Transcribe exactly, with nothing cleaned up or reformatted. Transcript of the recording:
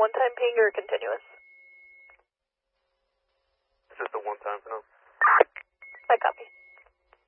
one-time ping or continuous? It's just a one-time for now. I copy.